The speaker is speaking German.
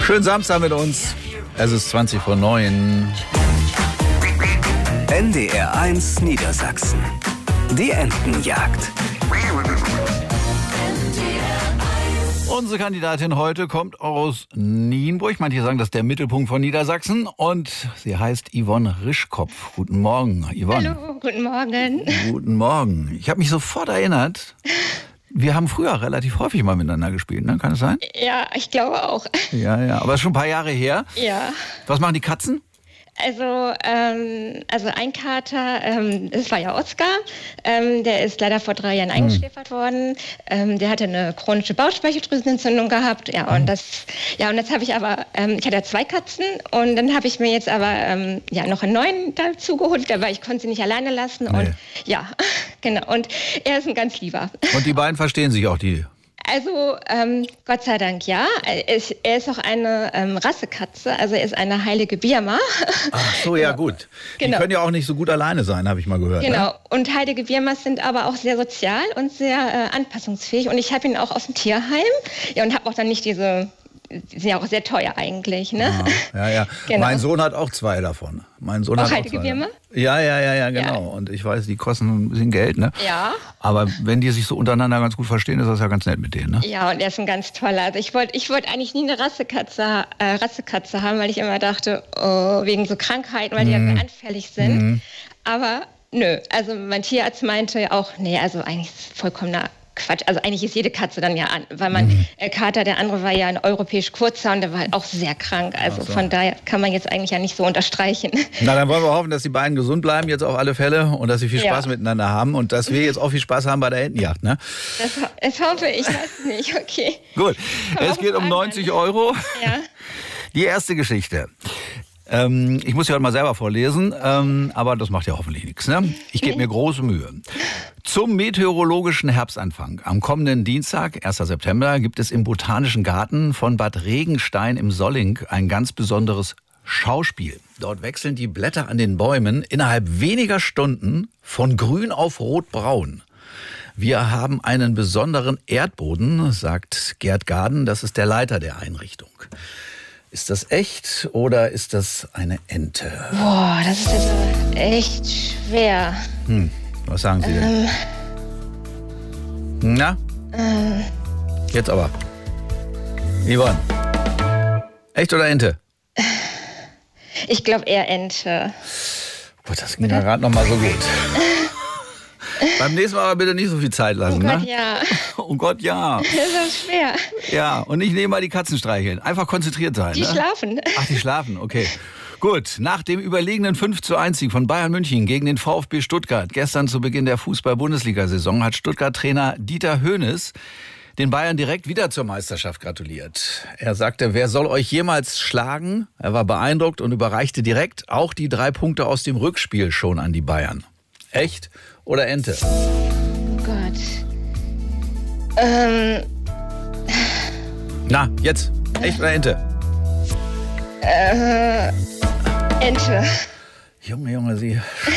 Schönen Samstag mit uns. Es ist 20:09. NDR1 Niedersachsen. Die Entenjagd. Unsere Kandidatin heute kommt aus Nienburg. Manche sagen, das ist der Mittelpunkt von Niedersachsen. Und sie heißt Yvonne Rischkopf. Guten Morgen, Yvonne. Hallo, guten Morgen. Guten Morgen. Ich habe mich sofort erinnert, wir haben früher relativ häufig mal miteinander gespielt, ne? Kann es sein? Ja, ich glaube auch. Ja, aber es ist schon ein paar Jahre her. Ja. Was machen die Katzen? Also ein Kater, das war ja Oskar, der ist leider vor 3 Jahren eingeschläfert worden. Der hatte eine chronische Bauchspeicheldrüsenentzündung gehabt. Ja, und jetzt habe ich aber, ich hatte ja 2 Katzen und dann habe ich mir jetzt aber noch einen neuen dazu geholt, weil ich konnte sie nicht alleine lassen. Nee. Und ja, genau. Und er ist ein ganz lieber. Und die beiden verstehen sich auch, die? Also, Gott sei Dank ja. Er ist auch eine Rassekatze, also er ist eine heilige Birma. Ach so, ja gut. Genau. Die können ja auch nicht so gut alleine sein, habe ich mal gehört. Genau, Ne? und heilige Birmas sind aber auch sehr sozial und sehr anpassungsfähig. Und ich habe ihn auch aus dem Tierheim. Ja, und habe auch dann nicht diese... Die sind ja auch sehr teuer eigentlich, ne? Ja. Genau. Mein Sohn hat auch 2 davon. Mein Sohn Auch hat heilige auch 2. Birma? Ja, genau. Ja. Und ich weiß, die kosten ein bisschen Geld, ne? Ja. Aber wenn die sich so untereinander ganz gut verstehen, ist das ja ganz nett mit denen, ne? Ja, und er ist ein ganz toller. Also ich wollte eigentlich nie eine Rassekatze haben, weil ich immer dachte, oh, wegen so Krankheiten, weil die ja sehr anfällig sind. Aber nö, also mein Tierarzt meinte auch, nee, also eigentlich ist es vollkommener Quatsch. Also eigentlich ist jede Katze dann ja an, weil mein Kater, der andere war ja ein europäisch Kurzer und der war halt auch sehr krank. Also von daher kann man jetzt eigentlich ja nicht so unterstreichen. Na, dann wollen wir hoffen, dass die beiden gesund bleiben jetzt auf alle Fälle und dass sie viel Spaß miteinander haben und dass wir jetzt auch viel Spaß haben bei der Entenjagd, ne? Das hoffe ich, weiß nicht, okay. Gut, es geht um 90 €. Ja. Die erste Geschichte. Ich muss ja heute mal selber vorlesen, aber das macht ja hoffentlich nichts. Ne? Ich gebe mir große Mühe. Zum meteorologischen Herbstanfang am kommenden Dienstag, 1. September, gibt es im Botanischen Garten von Bad Regenstein im Solling ein ganz besonderes Schauspiel. Dort wechseln die Blätter an den Bäumen innerhalb weniger Stunden von grün auf rotbraun. Wir haben einen besonderen Erdboden, sagt Gerd Gaden, das ist der Leiter der Einrichtung. Ist das echt oder ist das eine Ente? Boah, das ist jetzt aber echt schwer. Was sagen Sie denn? Na? Jetzt aber. Yvonne. Echt oder Ente? Ich glaube eher Ente. Boah, das ging ja gerade noch mal so gut. Beim nächsten Mal aber bitte nicht so viel Zeit lassen, Oh Gott, ne? ja. Oh Gott, ja. Das ist schwer. Ja, und nicht nebenbei die Katzen streicheln. Einfach konzentriert sein. Die schlafen. Ach, die schlafen, okay. Gut, nach dem überlegenen 5:1 Sieg von Bayern München gegen den VfB Stuttgart gestern zu Beginn der Fußball-Bundesliga-Saison hat Stuttgart-Trainer Dieter Hoeneß den Bayern direkt wieder zur Meisterschaft gratuliert. Er sagte, wer soll euch jemals schlagen? Er war beeindruckt und überreichte direkt auch die 3 Punkte aus dem Rückspiel schon an die Bayern. Echt oder Ente? Oh Gott. Na, jetzt. Echt oder Ente? Ente. Junge, Sie